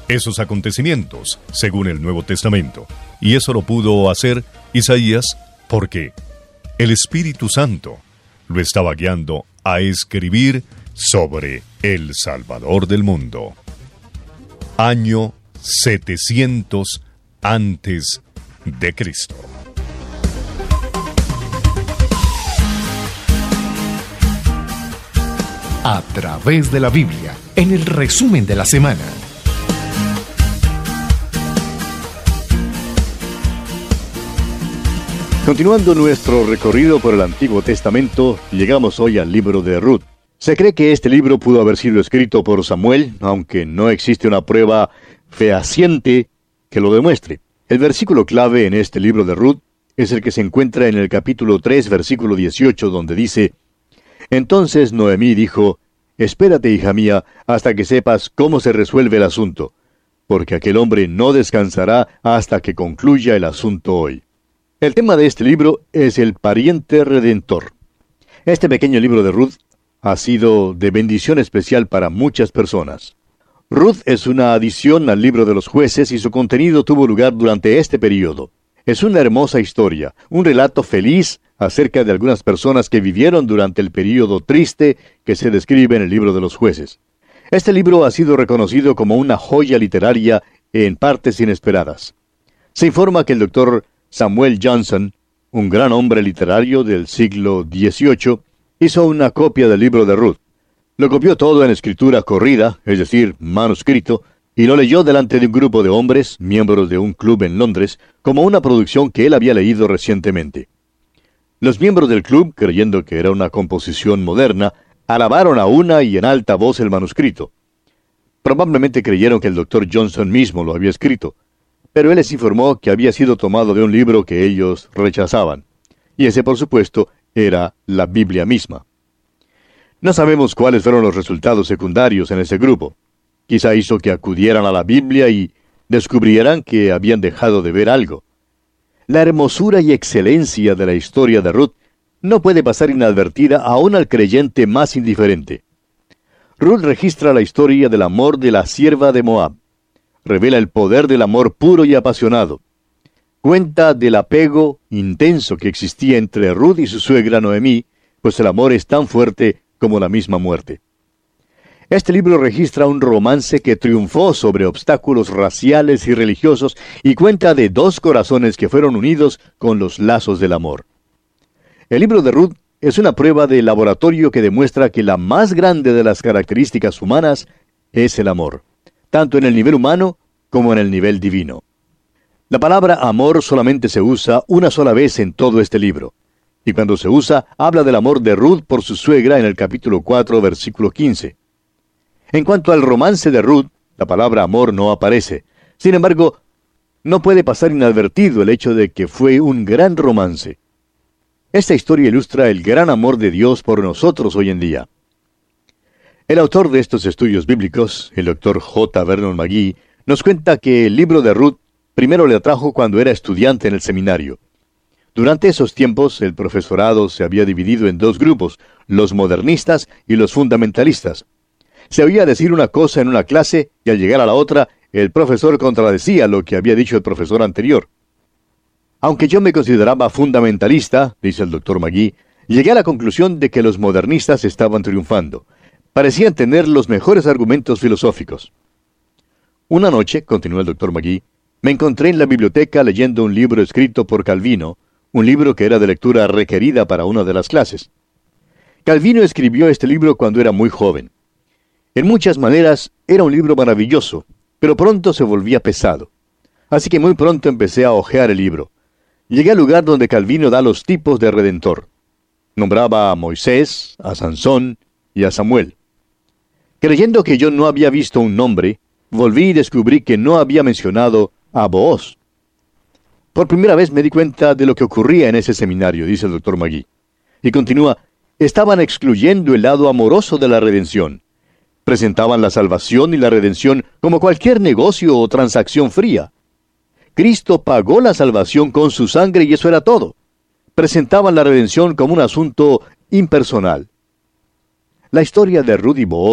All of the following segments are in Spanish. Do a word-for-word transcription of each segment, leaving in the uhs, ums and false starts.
esos acontecimientos, según el Nuevo Testamento. Y eso lo pudo hacer Isaías porque el Espíritu Santo lo estaba guiando a escribir sobre el Salvador del mundo. Año setecientos antes de Cristo. A través de la Biblia, en el resumen de la semana. Continuando nuestro recorrido por el Antiguo Testamento, llegamos hoy al libro de Ruth. Se cree que este libro pudo haber sido escrito por Samuel, aunque no existe una prueba fehaciente que lo demuestre. El versículo clave en este libro de Ruth es el que se encuentra en el capítulo tres, versículo dieciocho, donde dice: Entonces Noemí dijo: Espérate, hija mía, hasta que sepas cómo se resuelve el asunto, porque aquel hombre no descansará hasta que concluya el asunto hoy. El tema de este libro es el pariente redentor. Este pequeño libro de Ruth ha sido de bendición especial para muchas personas. Ruth es una adición al libro de los jueces y su contenido tuvo lugar durante este período. Es una hermosa historia, un relato feliz acerca de algunas personas que vivieron durante el período triste que se describe en el libro de los jueces. Este libro ha sido reconocido como una joya literaria en partes inesperadas. Se informa que el doctor Samuel Johnson, un gran hombre literario del siglo dieciocho, hizo una copia del libro de Ruth. Lo copió todo en escritura corrida, es decir, manuscrito, y lo leyó delante de un grupo de hombres, miembros de un club en Londres, como una producción que él había leído recientemente. Los miembros del club, creyendo que era una composición moderna, alabaron a una y en alta voz el manuscrito. Probablemente creyeron que el doctor Johnson mismo lo había escrito, pero él les informó que había sido tomado de un libro que ellos rechazaban. Y ese, por supuesto, era la Biblia misma. No sabemos cuáles fueron los resultados secundarios en ese grupo. Quizá hizo que acudieran a la Biblia y descubrieran que habían dejado de ver algo. La hermosura y excelencia de la historia de Ruth no puede pasar inadvertida aún al creyente más indiferente. Ruth registra la historia del amor de la sierva de Moab. Revela el poder del amor puro y apasionado. Cuenta del apego intenso que existía entre Ruth y su suegra Noemí, pues el amor es tan fuerte como la misma muerte. Este libro registra un romance que triunfó sobre obstáculos raciales y religiosos y cuenta de dos corazones que fueron unidos con los lazos del amor. El libro de Ruth es una prueba de laboratorio que demuestra que la más grande de las características humanas es el amor, tanto en el nivel humano como en el nivel divino. La palabra amor solamente se usa una sola vez en todo este libro, y cuando se usa, habla del amor de Ruth por su suegra en el capítulo cuatro, versículo quince. En cuanto al romance de Ruth, la palabra amor no aparece. Sin embargo, no puede pasar inadvertido el hecho de que fue un gran romance. Esta historia ilustra el gran amor de Dios por nosotros hoy en día. El autor de estos estudios bíblicos, el doctor J. Vernon McGee, nos cuenta que el libro de Ruth primero le atrajo cuando era estudiante en el seminario. Durante esos tiempos, el profesorado se había dividido en dos grupos, los modernistas y los fundamentalistas. Se oía decir una cosa en una clase y al llegar a la otra, el profesor contradecía lo que había dicho el profesor anterior. Aunque yo me consideraba fundamentalista, dice el doctor McGee, llegué a la conclusión de que los modernistas estaban triunfando. Parecían tener los mejores argumentos filosóficos. Una noche, continuó el doctor McGee, me encontré en la biblioteca leyendo un libro escrito por Calvino, un libro que era de lectura requerida para una de las clases. Calvino escribió este libro cuando era muy joven. En muchas maneras era un libro maravilloso, pero pronto se volvía pesado. Así que muy pronto empecé a hojear el libro. Llegué al lugar donde Calvino da los tipos de Redentor. Nombraba a Moisés, a Sansón y a Samuel. Creyendo que yo no había visto un nombre, volví y descubrí que no había mencionado a Booz. Por primera vez me di cuenta de lo que ocurría en ese seminario, dice el doctor McGee. Y continúa, estaban excluyendo el lado amoroso de la redención. Presentaban la salvación y la redención como cualquier negocio o transacción fría. Cristo pagó la salvación con su sangre y eso era todo. Presentaban la redención como un asunto impersonal. La historia de Ruth y Booz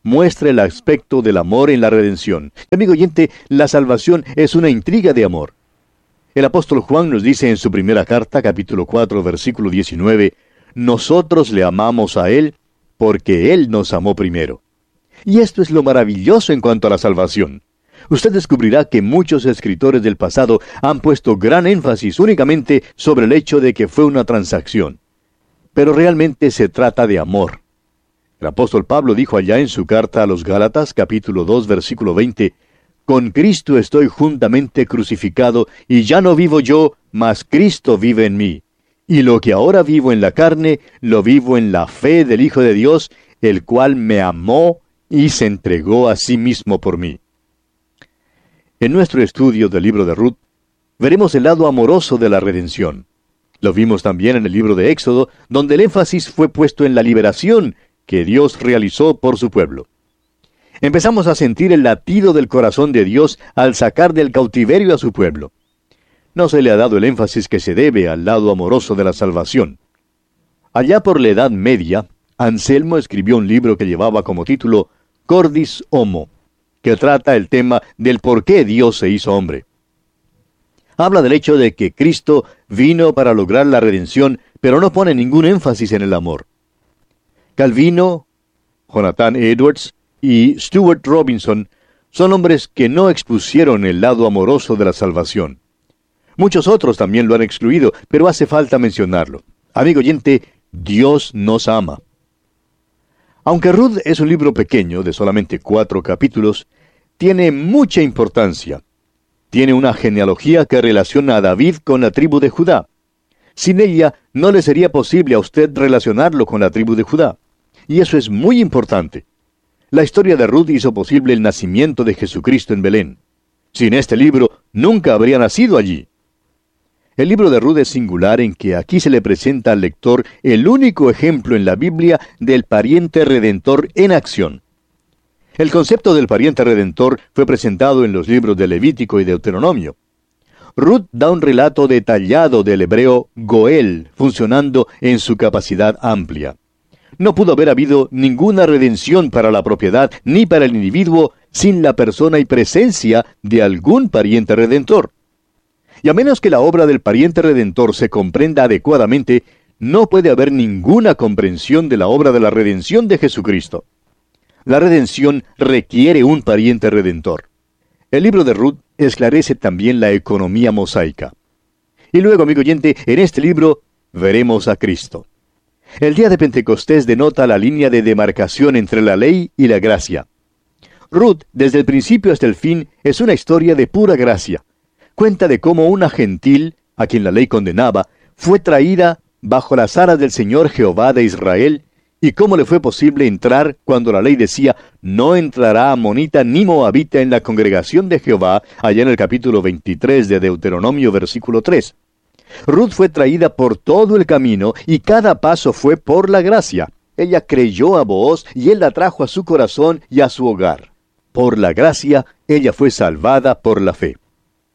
muestra el aspecto del amor en la redención. Amigo oyente, la salvación es una intriga de amor. El apóstol Juan nos dice en su primera carta, capítulo cuatro, versículo diecinueve, nosotros le amamos a Él porque Él nos amó primero. Y esto es lo maravilloso en cuanto a la salvación. Usted descubrirá que muchos escritores del pasado han puesto gran énfasis únicamente sobre el hecho de que fue una transacción. Pero realmente se trata de amor. El apóstol Pablo dijo allá en su carta a los Gálatas, capítulo dos, versículo veinte, con Cristo estoy juntamente crucificado, y ya no vivo yo, mas Cristo vive en mí. Y lo que ahora vivo en la carne, lo vivo en la fe del Hijo de Dios, el cual me amó y se entregó a sí mismo por mí. En nuestro estudio del libro de Ruth, veremos el lado amoroso de la redención. Lo vimos también en el libro de Éxodo, donde el énfasis fue puesto en la liberación que Dios realizó por su pueblo. Empezamos a sentir el latido del corazón de Dios al sacar del cautiverio a su pueblo. No se le ha dado el énfasis que se debe al lado amoroso de la salvación. Allá por la Edad Media, Anselmo escribió un libro que llevaba como título Cordis Homo, que trata el tema del por qué Dios se hizo hombre. Habla del hecho de que Cristo vino para lograr la redención, pero no pone ningún énfasis en el amor. Calvino, Jonathan Edwards y Stuart Robinson son hombres que no expusieron el lado amoroso de la salvación. Muchos otros también lo han excluido, pero hace falta mencionarlo. Amigo oyente, Dios nos ama. Aunque Ruth es un libro pequeño, de solamente cuatro capítulos, tiene mucha importancia. Tiene una genealogía que relaciona a David con la tribu de Judá. Sin ella, no le sería posible a usted relacionarlo con la tribu de Judá. Y eso es muy importante. La historia de Ruth hizo posible el nacimiento de Jesucristo en Belén. Sin este libro, nunca habría nacido allí. El libro de Ruth es singular en que aquí se le presenta al lector el único ejemplo en la Biblia del pariente redentor en acción. El concepto del pariente redentor fue presentado en los libros de Levítico y Deuteronomio. Ruth da un relato detallado del hebreo Goel, funcionando en su capacidad amplia. No pudo haber habido ninguna redención para la propiedad ni para el individuo sin la persona y presencia de algún pariente redentor. Y a menos que la obra del pariente redentor se comprenda adecuadamente, no puede haber ninguna comprensión de la obra de la redención de Jesucristo. La redención requiere un pariente redentor. El libro de Ruth esclarece también la economía mosaica. Y luego, amigo oyente, en este libro veremos a Cristo. El día de Pentecostés denota la línea de demarcación entre la ley y la gracia. Ruth, desde el principio hasta el fin, es una historia de pura gracia. Cuenta de cómo una gentil, a quien la ley condenaba, fue traída bajo las aras del Señor Jehová de Israel, y cómo le fue posible entrar cuando la ley decía, no entrará amonita ni moabita en la congregación de Jehová, allá en el capítulo veintitrés de Deuteronomio, versículo tres. Ruth fue traída por todo el camino, y cada paso fue por la gracia. Ella creyó a Booz, y él la trajo a su corazón y a su hogar. Por la gracia, ella fue salvada por la fe.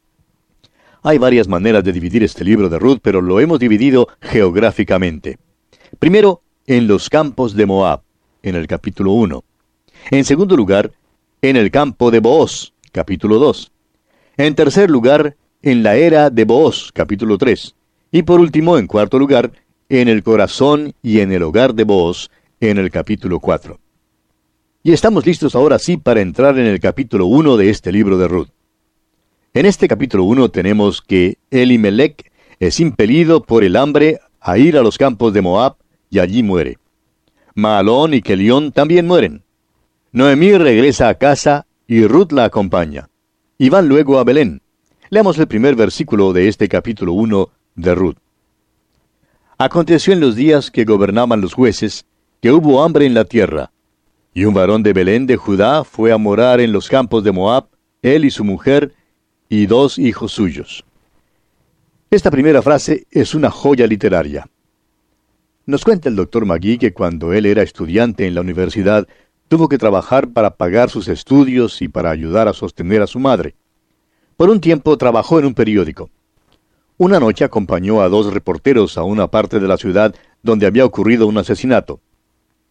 Hay varias maneras de dividir este libro de Ruth, pero lo hemos dividido geográficamente. Primero, en los campos de Moab, en el capítulo uno. En segundo lugar, en el campo de Booz, capítulo dos. En tercer lugar, en la era de Booz, capítulo tres. Y por último, en cuarto lugar, en el corazón y en el hogar de Booz, en el capítulo cuatro. Y estamos listos ahora sí para entrar en el capítulo uno de este libro de Ruth. En este capítulo uno tenemos que Elimelech es impelido por el hambre a ir a los campos de Moab, y allí muere. Mahalón y Kelión también mueren. Noemí regresa a casa y Ruth la acompaña. Y van luego a Belén. Leamos el primer versículo de este capítulo uno de Ruth. Aconteció en los días que gobernaban los jueces, que hubo hambre en la tierra. Y un varón de Belén de Judá fue a morar en los campos de Moab, él y su mujer, y dos hijos suyos. Esta primera frase es una joya literaria. Nos cuenta el doctor Magui que cuando él era estudiante en la universidad, tuvo que trabajar para pagar sus estudios y para ayudar a sostener a su madre. Por un tiempo trabajó en un periódico. Una noche acompañó a dos reporteros a una parte de la ciudad donde había ocurrido un asesinato.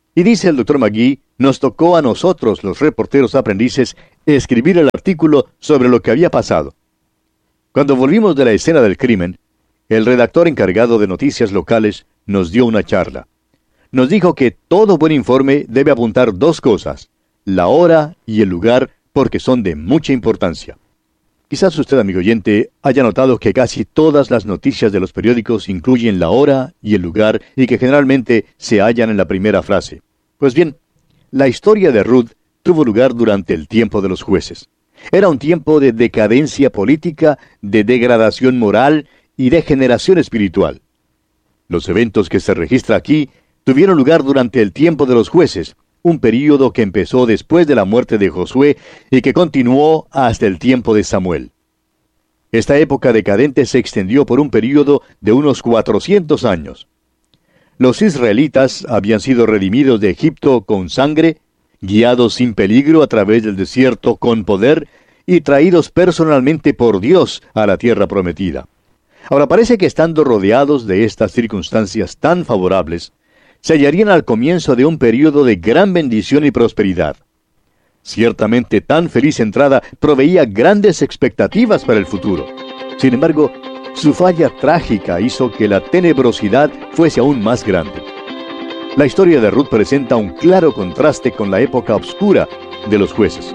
Y dice el doctor McGee, nos tocó a nosotros, los reporteros aprendices, escribir el artículo sobre lo que había pasado. Cuando volvimos de la escena del crimen, el redactor encargado de noticias locales nos dio una charla. Nos dijo que todo buen informe debe apuntar dos cosas, la hora y el lugar, porque son de mucha importancia. Quizás usted, amigo oyente, haya notado que casi todas las noticias de los periódicos incluyen la hora y el lugar y que generalmente se hallan en la primera frase. Pues bien, la historia de Ruth tuvo lugar durante el tiempo de los jueces. Era un tiempo de decadencia política, de degradación moral y de degeneración espiritual. Los eventos que se registra aquí tuvieron lugar durante el tiempo de los jueces, un período que empezó después de la muerte de Josué y que continuó hasta el tiempo de Samuel. Esta época decadente se extendió por un período de unos cuatrocientos años. Los israelitas habían sido redimidos de Egipto con sangre, guiados sin peligro a través del desierto con poder y traídos personalmente por Dios a la tierra prometida. Ahora parece que estando rodeados de estas circunstancias tan favorables, se hallarían al comienzo de un período de gran bendición y prosperidad. Ciertamente tan feliz entrada proveía grandes expectativas para el futuro. Sin embargo, su falla trágica hizo que la tenebrosidad fuese aún más grande. La historia de Ruth presenta un claro contraste con la época oscura de los jueces.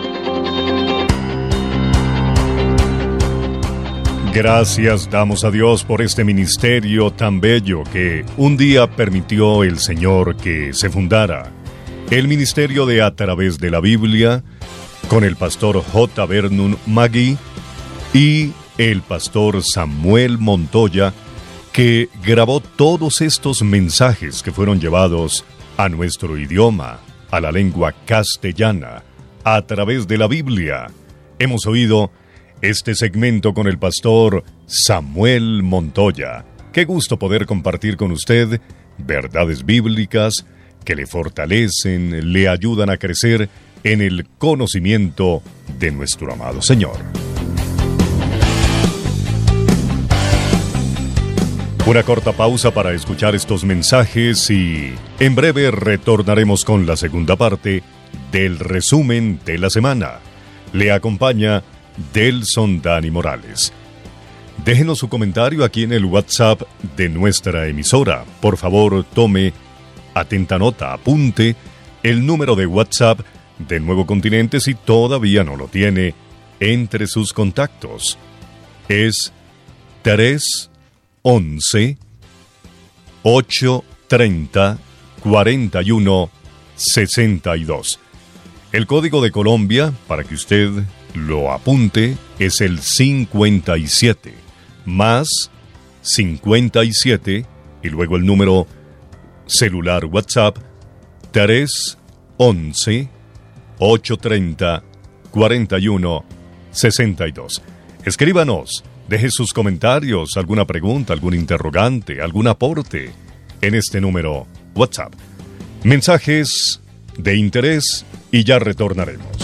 Gracias damos a Dios por este ministerio tan bello que un día permitió el Señor que se fundara. El ministerio de A Través de la Biblia, con el pastor J. Vernon McGee y el pastor Samuel Montoya, que grabó todos estos mensajes que fueron llevados a nuestro idioma, a la lengua castellana, a través de la Biblia. Hemos oído este segmento con el pastor Samuel Montoya. Qué gusto poder compartir con usted verdades bíblicas que le fortalecen, le ayudan a crecer en el conocimiento de nuestro amado Señor. Una corta pausa para escuchar estos mensajes y en breve retornaremos con la segunda parte del resumen de la semana. Le acompaña Delson Dani Morales. Déjenos su comentario aquí en el WhatsApp de nuestra emisora. Por favor, tome atenta nota, apunte el número de WhatsApp de Nuevo Continente si todavía no lo tiene entre sus contactos. Es tres once, ocho treinta, cuarenta y uno, sesenta y dos. El código de Colombia, para que usted lo apunte, es el cincuenta y siete, más cincuenta y siete, y luego el número celular WhatsApp, tres once, ocho treinta, cuarenta y uno, sesenta y dos. Escríbanos, deje sus comentarios, alguna pregunta, algún interrogante, algún aporte en este número WhatsApp. Mensajes de interés y ya retornaremos.